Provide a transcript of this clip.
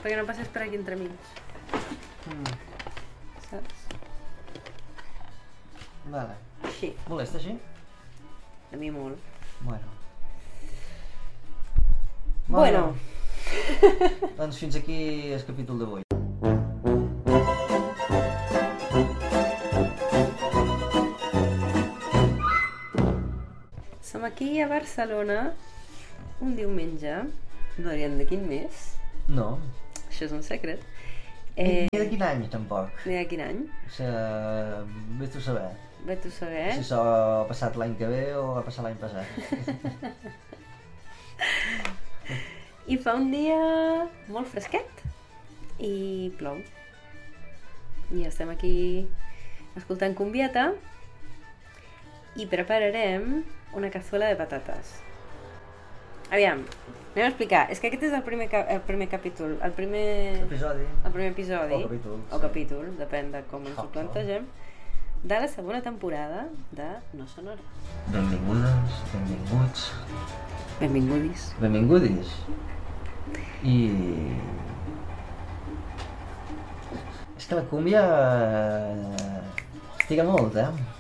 perquè no passés per aquí entremig. Saps? Vale. Així. Molesta, així? A mi molt. Bueno. Doncs fins aquí el capítol d'avui. Som aquí a Barcelona un diumenge, no direm de quin mes, No. això és un secret. Ni de quin any, tampoc. Ni de quin any, O sigui, vés-t'ho a saber. vet-ho saber. Si això ha passat l'any que ve o ha passat l'any passat. I fa un dia molt fresquet i plou. I estem aquí escoltant Cumbieta i prepararem una cazuela de patates. Aviam, anem a explicar. És que aquest és el primer capítol, el primer Episodi. episodi, O capítol, o sí. capítol, depèn de com ens ho plantegem, de la segona temporada de No Sonora. Benvingudes, benvinguts, Benvingudis. benvingudis. I... És que la cúmbia... estiga molt,